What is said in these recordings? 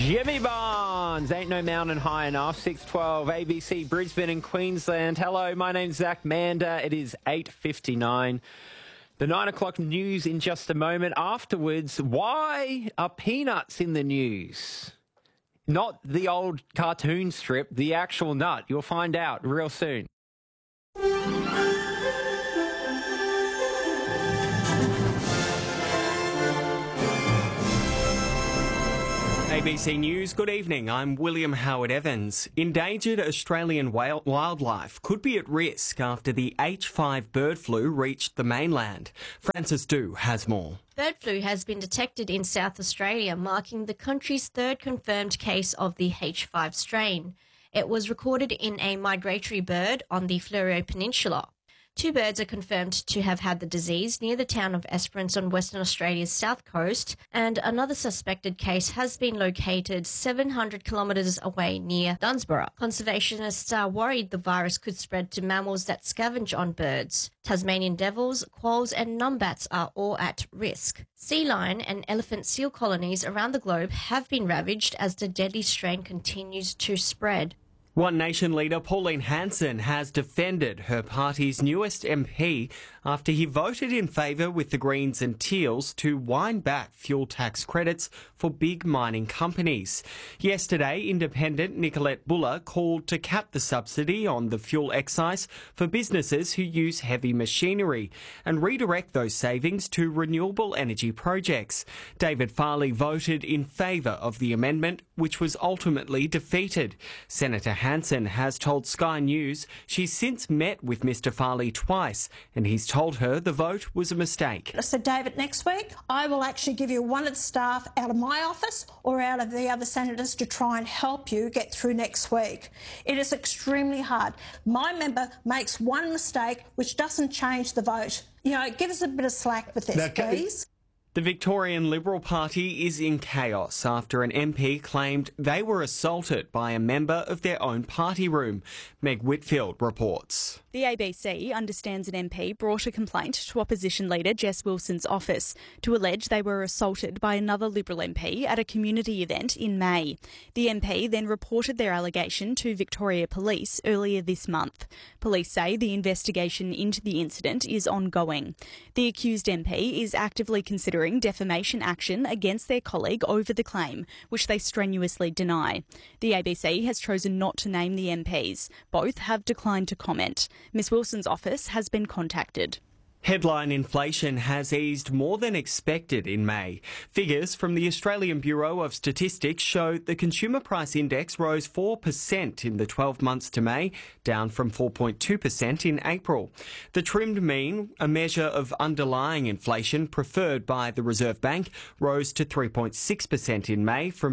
Jimmy Barnes, ain't no mountain high enough. 6:12, ABC, Brisbane and Queensland. Hello, my name's Zach Mander. It is 8:59. The 9 o'clock news in just a moment. Afterwards, why are peanuts in the news? Not the old cartoon strip, the actual nut. You'll find out real soon. ABC News, good evening. I'm William Howard Evans. Endangered Australian wildlife could be at risk after the H5 bird flu reached the mainland. Francis Du has more. Bird flu has been detected in South Australia, marking the country's third confirmed case of the H5 strain. It was recorded in a migratory bird on the Fleurieu Peninsula. 2 birds are confirmed to have had the disease near the town of Esperance on Western Australia's south coast, and another suspected case has been located 700 kilometres away near Dunsborough. Conservationists are worried the virus could spread to mammals that scavenge on birds. Tasmanian devils, quolls and numbats are all at risk. Sea lion and elephant seal colonies around the globe have been ravaged as the deadly strain continues to spread. One Nation leader Pauline Hanson has defended her party's newest MP after he voted in favour with the Greens and Teals to wind back fuel tax credits for big mining companies. Yesterday, Independent Nicolette Buller called to cap the subsidy on the fuel excise for businesses who use heavy machinery and redirect those savings to renewable energy projects. David Farley voted in favour of the amendment, which was ultimately defeated. Senator Hanson has told Sky News she's since met with Mr Farley twice and he's told her the vote was a mistake. So, David, next week I will actually give you one of the staff out of my office or out of the other senators to try and help you get through next week. It is extremely hard. My member makes one mistake which doesn't change the vote. Give us a bit of slack with this, please. The Victorian Liberal Party is in chaos after an MP claimed they were assaulted by a member of their own party room. Meg Whitfield reports. The ABC understands an MP brought a complaint to opposition leader Jess Wilson's office to allege they were assaulted by another Liberal MP at a community event in May. The MP then reported their allegation to Victoria Police earlier this month. Police say the investigation into the incident is ongoing. The accused MP is actively considering defamation action against their colleague over the claim, which they strenuously deny. The ABC has chosen not to name the MPs. Both have declined to comment. Ms Wilson's office has been contacted. Headline inflation has eased more than expected in May. Figures from the Australian Bureau of Statistics show the Consumer Price Index rose 4% in the 12 months to May, down from 4.2% in April. The trimmed mean, a measure of underlying inflation preferred by the Reserve Bank, rose to 3.6% in May from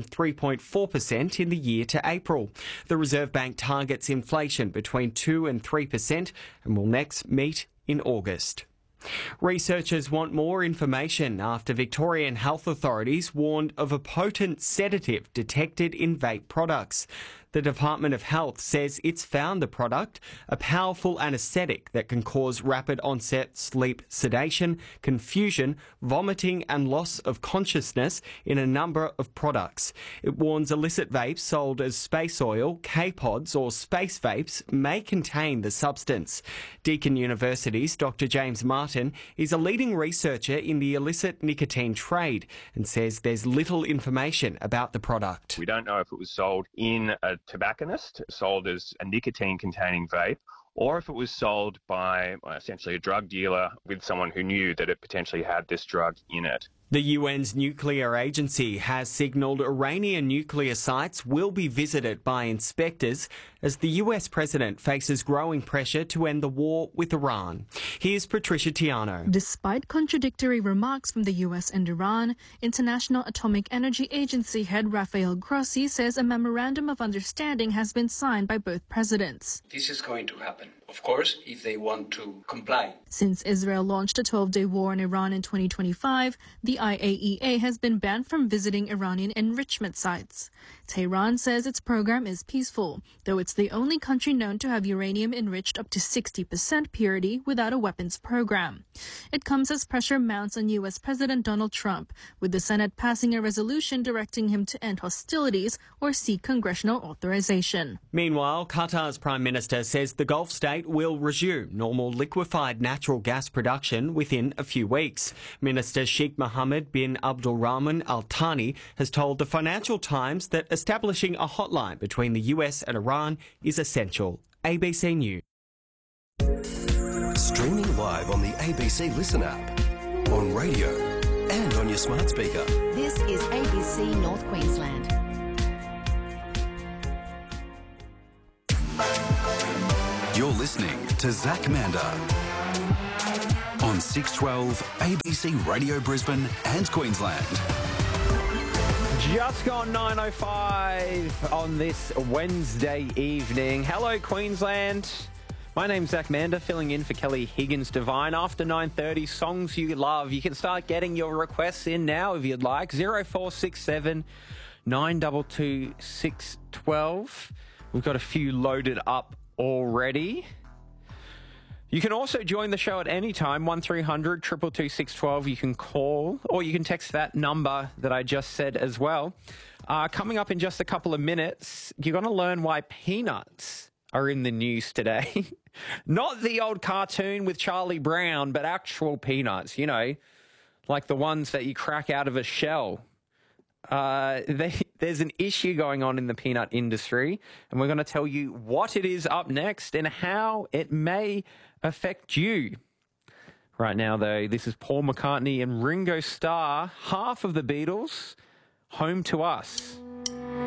3.4% in the year to April. The Reserve Bank targets inflation between 2 and 3% and will next meet in August. Researchers want more information after Victorian health authorities warned of a potent sedative detected in vape products. The Department of Health says it's found the product, a powerful anaesthetic that can cause rapid onset sleep sedation, confusion, vomiting and loss of consciousness in a number of products. It warns illicit vapes sold as space oil, K-pods or space vapes may contain the substance. Deakin University's Dr James Martin is a leading researcher in the illicit nicotine trade and says there's little information about the product. We don't know if it was sold in a tobacconist, sold as a nicotine-containing vape, or if it was sold by essentially a drug dealer with someone who knew that it potentially had this drug in it. The UN's nuclear agency has signalled Iranian nuclear sites will be visited by inspectors as the US president faces growing pressure to end the war with Iran. Here's Patricia Tiano. Despite contradictory remarks from the US and Iran, International Atomic Energy Agency head Rafael Grossi says a memorandum of understanding has been signed by both presidents. This is going to happen, of course, if they want to comply. Since Israel launched a 12-day war in Iran in 2025, the IAEA has been banned from visiting Iranian enrichment sites. Tehran says its program is peaceful, though its It's the only country known to have uranium enriched up to 60% purity without a weapons program. It comes as pressure mounts on U.S. President Donald Trump, with the Senate passing a resolution directing him to end hostilities or seek congressional authorization. Meanwhile, Qatar's Prime Minister says the Gulf state will resume normal liquefied natural gas production within a few weeks. Minister Sheikh Mohammed bin Abdulrahman Al Thani has told the Financial Times that establishing a hotline between the US and Iran is essential. ABC News. Streaming live on the ABC Listen app, on radio and on your smart speaker. This is ABC North Queensland. You're listening to Zach Manda on 612 ABC Radio Brisbane and Queensland. Just gone 9:05 on this Wednesday evening. Hello, Queensland. My name's Zach Manda, filling in for Kelly Higgins-Devine. After 9:30, songs you love. You can start getting your requests in now if you'd like. 0467 922 612. We've got a few loaded up already. You can also join the show at any time, 1300 222 612. You can call or you can text that number that I just said as well. Coming up in just a couple of minutes, you're going to learn why peanuts are in the news today. Not the old cartoon with Charlie Brown, but actual peanuts, you know, like the ones that you crack out of a shell. There's an issue going on in the peanut industry, and we're going to tell you what it is up next and how it may affect you. Right now, though, this is Paul McCartney and Ringo Starr, half of the Beatles, Home to Us.